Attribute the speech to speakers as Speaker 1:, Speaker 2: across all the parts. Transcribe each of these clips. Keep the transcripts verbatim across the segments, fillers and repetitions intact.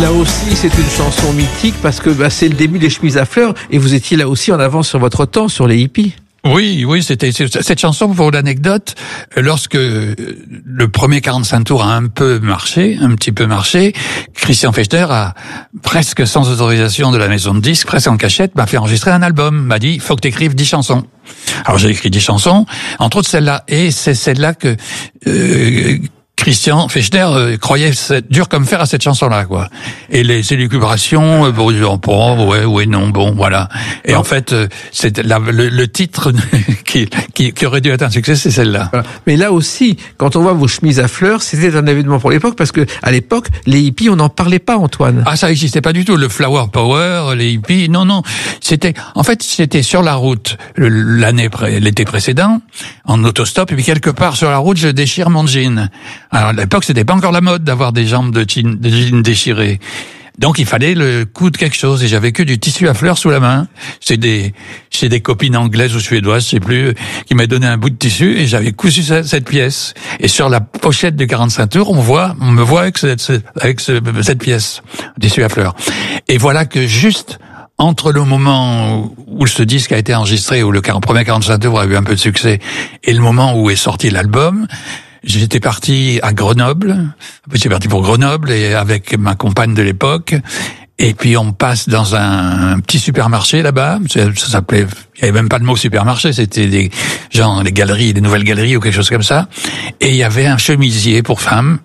Speaker 1: Là aussi, c'est une chanson mythique parce que bah, c'est le début des Chemises à fleurs et vous étiez là aussi en avance sur votre temps, sur les hippies.
Speaker 2: Oui, oui, c'était cette chanson, pour l'anecdote, lorsque le premier quarante-cinq tours a un peu marché, un petit peu marché, Christian Fechner a, presque sans autorisation de la maison de disques, presque en cachette, m'a fait enregistrer un album, m'a dit, faut que t'écrives dix chansons. Alors j'ai écrit dix chansons, entre autres celle-là, et c'est celle-là que euh, Christian Fechner euh, croyait dur comme fer à cette chanson-là, quoi. Et les élucubrations, euh, bon, bon, ouais, ouais, non, bon, voilà. Et bon. En fait, euh, c'est la, le, le titre qui, qui, qui aurait dû être un succès, c'est celle-là.
Speaker 1: Voilà. Mais là aussi, quand on voit vos chemises à fleurs, c'était un événement pour l'époque, parce que à l'époque, les hippies, on n'en parlait pas, Antoine.
Speaker 2: Ah, ça n'existait pas du tout. Le flower power, les hippies, non, non. C'était, en fait, c'était sur la route l'année, l'été précédent, en autostop, et puis quelque part sur la route, je déchire mon jean. Alors, à l'époque, c'était pas encore la mode d'avoir des jambes de jean, de jean déchirées. Donc, il fallait le coup de quelque chose. Et j'avais que du tissu à fleurs sous la main. C'est des, c'est des copines anglaises ou suédoises, je sais plus, qui m'avaient donné un bout de tissu et j'avais cousu cette pièce. Et sur la pochette de quarante-cinq tours, on voit, on me voit avec cette, avec ce, cette pièce, tissu à fleurs. Et voilà que juste, entre le moment où ce disque a été enregistré, où le premier quarante-cinq tours a eu un peu de succès, et le moment où est sorti l'album, j'étais parti à Grenoble, j'étais parti pour Grenoble et avec ma compagne de l'époque, et puis on passe dans un, un petit supermarché là-bas, ça, ça s'appelait, il y avait même pas le mot supermarché, c'était des genre les galeries, des nouvelles galeries ou quelque chose comme ça, et il y avait un chemisier pour femmes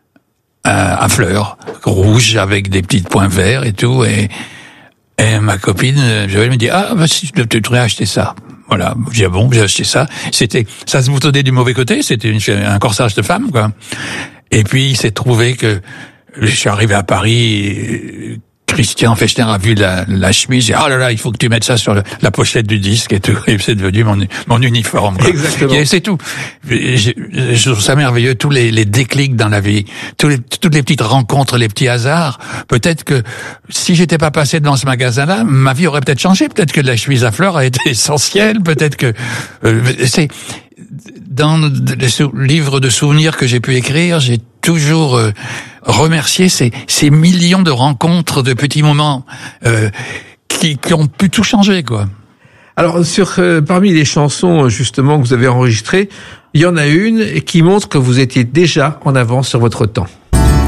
Speaker 2: euh, à fleurs, rouge avec des petits points verts et tout, et, et ma copine, Joël, me dit ah bah si tu devrais acheter ça. Voilà, j'ai dit, ah bon, j'ai acheté ça. C'était, ça se boutonnait du mauvais côté, c'était une, un corsage de femme, quoi. Et puis, il s'est trouvé que je suis arrivé à Paris, Christian Fechner a vu la, la chemise, j'ai dit, ah là là, il faut que tu mettes ça sur le, la pochette du disque et tout. Et c'est devenu mon, mon uniforme, quoi.
Speaker 1: Exactement.
Speaker 2: Et c'est tout. Je, je trouve ça merveilleux, tous les, les déclics dans la vie, tous les, toutes les petites rencontres, les petits hasards. Peut-être que si j'étais pas passé devant ce magasin-là, ma vie aurait peut-être changé. Peut-être que la chemise à fleurs a été essentielle. Peut-être que euh, c'est dans les livres de souvenirs que j'ai pu écrire, j'ai toujours euh, remercié ces, ces millions de rencontres, de petits moments euh, qui, qui ont pu tout changer, quoi.
Speaker 1: Alors, sur euh, parmi les chansons justement que vous avez enregistrées, il y en a une qui montre que vous étiez déjà en avance sur votre temps.
Speaker 2: Pourquoi ?